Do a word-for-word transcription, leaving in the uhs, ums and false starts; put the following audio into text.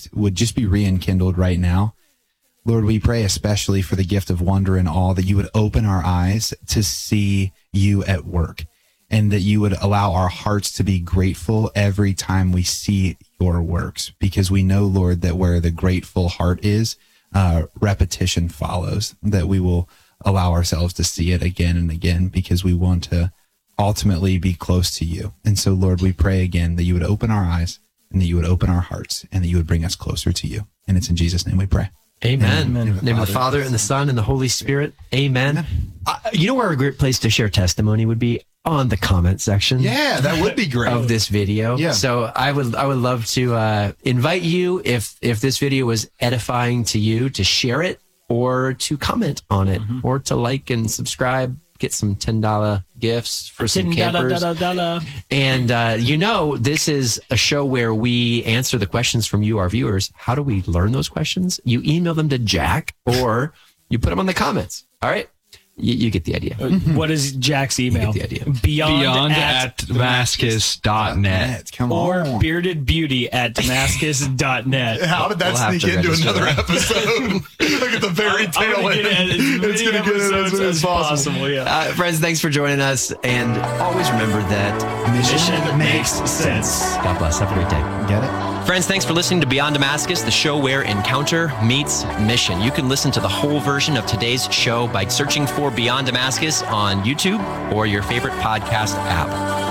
faith would just be re-enkindled right now. Lord, we pray especially for the gift of wonder and awe, that you would open our eyes to see you at work, and that you would allow our hearts to be grateful every time we see your works, because we know, Lord, that where the grateful heart is, uh, repetition follows, that we will allow ourselves to see it again and again because we want to ultimately be close to you. And so, Lord, we pray again that you would open our eyes and that you would open our hearts and that you would bring us closer to you. And it's in Jesus' name we pray. Amen. Amen. In the name Father, of the Father and the Son and the Holy Spirit. Amen. Amen. Uh, you know where a great place to share testimony would be? On the comment section. Yeah, that would be great. Of this video. Yeah. So I would I would love to uh, invite you, if if this video was edifying to you, to share it or to comment on it, mm-hmm. or to like and subscribe, get some ten dollar gifts for some campers. Da, da, da, da. And uh, you know, this is a show where we answer the questions from you, our viewers. How do we learn those questions? You email them to Jack or you put them on the comments. All right? You, you get the idea. Mm-hmm. What is Jack's email? You get the idea. Beyond, Beyond at, at Damascus dot net. Come or on. beardedbeauty at Damascus dot net. How did that We'll sneak into another that. episode? Look at the very tail end. It's going to get as soon as possible. possible yeah. Uh, friends, thanks for joining us. And always remember that mission, mission makes sense. God bless. Have a great day. Get it? Friends, thanks for listening to Beyond Damascus, the show where encounter meets mission. You can listen to the whole version of today's show by searching for Beyond Damascus on YouTube or your favorite podcast app.